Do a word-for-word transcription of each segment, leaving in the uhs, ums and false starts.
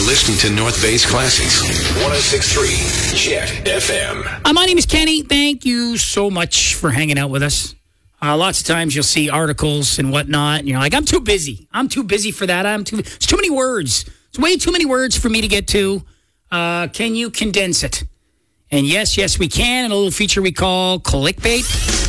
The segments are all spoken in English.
listening to North Bay's Classics. one oh six point three Jet F M. Uh, my name is Kenny. Thank you so much for hanging out with us. Uh, lots of times you'll see articles and whatnot, and you're like, I'm too busy. I'm too busy for that. I'm too. It's too many words. It's way too many words for me to get to. Uh, can you condense it? And yes, yes, we can. And a little feature we call clickbait.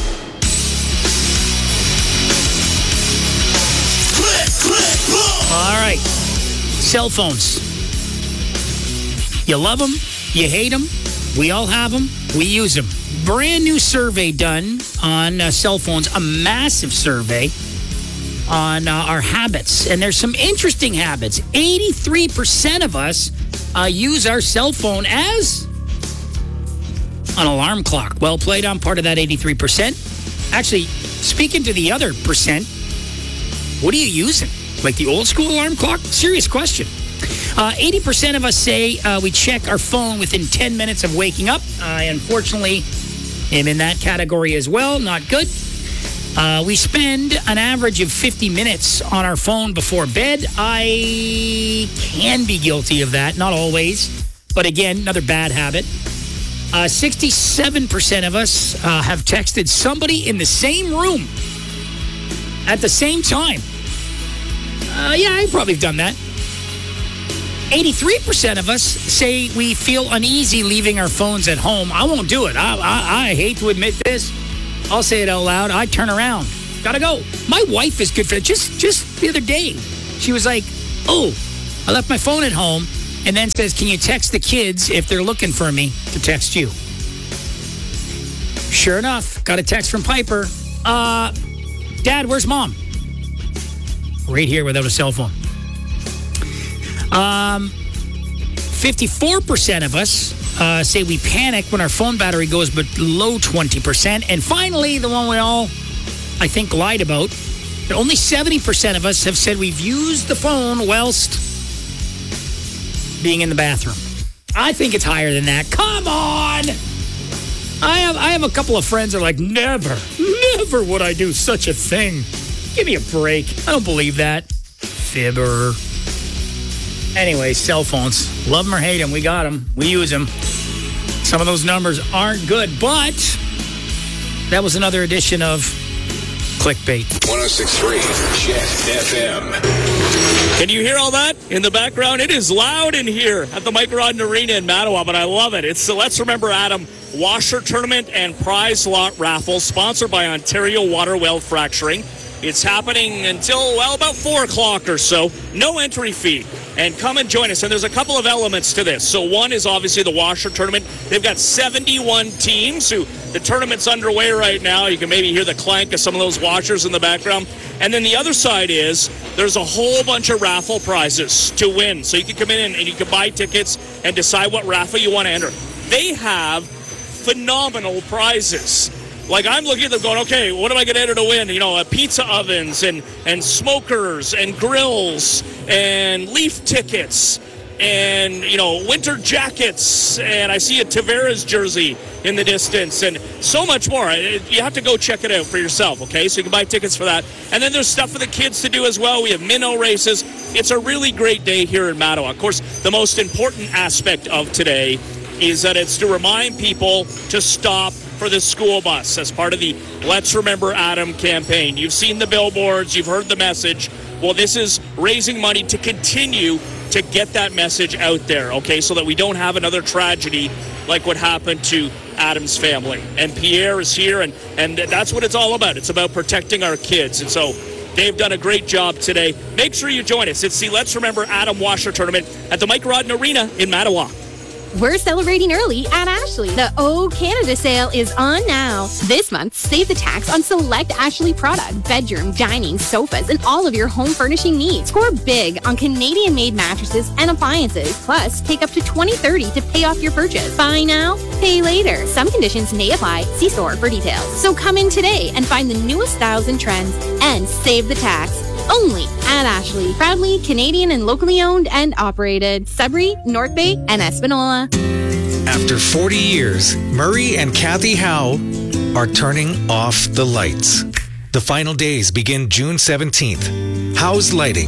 Click, click, boom. All right. Cell phones. You love them. You hate them. We all have them. We use them. Brand new survey done on uh, cell phones. A massive survey on uh, our habits. And there's some interesting habits. eighty-three percent of us uh, use our cell phone as an alarm clock. Well played on part of that eighty-three percent. Actually, speaking to the other percent, what are you using? Like the old school alarm clock? Serious question. Uh, eighty percent of us say uh, we check our phone within ten minutes of waking up. I unfortunately am in that category as well. Not good. Uh, we spend an average of fifty minutes on our phone before bed. I can be guilty of that. Not always. But again, another bad habit. Uh, sixty-seven percent of us uh, have texted somebody in the same room at the same time. Uh, yeah, I probably have done that. eighty-three percent of us say we feel uneasy leaving our phones at home. I won't do it. I, I, I hate to admit this. I'll say it out loud. I turn around. Gotta go. My wife is good for it. Just, just the other day, she was like, oh, I left my phone at home, and then says, can you text the kids if they're looking for me to text you? Sure enough, got a text from Piper. Uh, Dad, where's Mom? Right here without a cell phone. Um, fifty-four percent of us uh, say we panic when our phone battery goes below twenty percent. And finally, the one we all, I think, lied about. Only seventy percent of us have said we've used the phone whilst being in the bathroom. I think it's higher than that. Come on! I have I have a couple of friends that are like, never, never would I do such a thing. Give me a break. I don't believe that. Fibber. Anyway, cell phones. Love them or hate them. We got them. We use them. Some of those numbers aren't good, but that was another edition of Clickbait. one oh six point three Jet F M. Can you hear all that in the background? It is loud in here at the Mike Rodden Arena in Mattawa, but I love it. It's the Let's Remember Adam Washer Tournament and Prize Lot Raffle, sponsored by Ontario Water Well Fracturing. It's happening until, well, about four o'clock or so. No entry fee. And come and join us. And there's a couple of elements to this. So one is obviously the washer tournament. They've got seventy-one teams who the tournament's underway right now. You can maybe hear the clank of some of those washers in the background. And then the other side is there's a whole bunch of raffle prizes to win. So you can come in and you can buy tickets and decide what raffle you want to enter. They have phenomenal prizes. Like, I'm looking at them going, okay, what am I going to enter to win? You know, uh, pizza ovens and, and smokers and grills and Leaf tickets and, you know, winter jackets. And I see a Tavares jersey in the distance and so much more. You have to go check it out for yourself, okay? So you can buy tickets for that. And then there's stuff for the kids to do as well. We have minnow races. It's a really great day here in Mattawa. Of course, the most important aspect of today is that it's to remind people to stop for the school bus as part of the Let's Remember Adam campaign. You've seen the billboards, you've heard the message. Well, this is raising money to continue to get that message out there, okay, so that we don't have another tragedy like what happened to Adam's family. And Pierre is here, and, and that's what it's all about. It's about protecting our kids. And so they've done a great job today. Make sure you join us. It's the Let's Remember Adam Washer Tournament at the Mike Rodden Arena in Mattawa. We're celebrating early at Ashley. The O Canada sale is on now. This month, save the tax on select Ashley product, bedroom, dining, sofas, and all of your home furnishing needs. Score big on Canadian-made mattresses and appliances. Plus, take up to twenty thirty to pay off your purchase. Buy now, pay later. Some conditions may apply. See store for details. So come in today and find the newest styles and trends and save the tax. Only at Ashley. Proudly Canadian and locally owned and operated. Sudbury, North Bay, and Espanola. After forty years, Murray and Kathy Howe are turning off the lights. The final days begin June seventeenth. Howe's Lighting,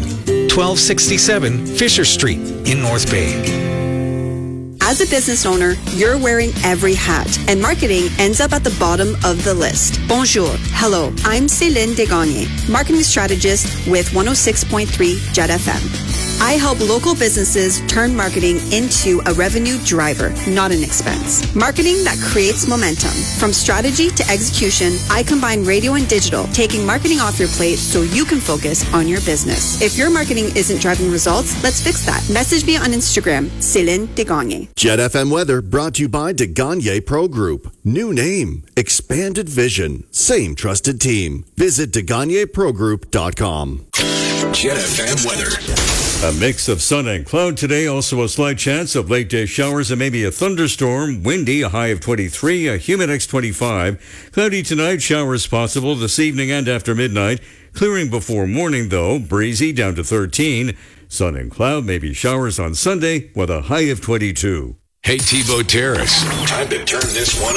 twelve sixty-seven Fisher Street in North Bay. As a business owner, you're wearing every hat, and marketing ends up at the bottom of the list. Bonjour. Hello. I'm Céline Desgagne, marketing strategist with one oh six point three Jet F M. I help local businesses turn marketing into a revenue driver, not an expense. Marketing that creates momentum. From strategy to execution, I combine radio and digital, taking marketing off your plate so you can focus on your business. If your marketing isn't driving results, let's fix that. Message me on Instagram, Céline Desgagne. Jet F M weather brought to you by Desgagne Pro Group. New name, expanded vision, same trusted team. Visit Desgagne Pro Group dot com. Jet F M weather. A mix of sun and cloud today. Also a slight chance of late day showers and maybe a thunderstorm. Windy, a high of twenty-three, a humid X twenty-five. Cloudy tonight, showers possible this evening and after midnight. Clearing before morning though, breezy down to thirteen. Sun and cloud, maybe showers on Sunday with a high of twenty-two. Hey, Tebow Terrace. Time to turn this one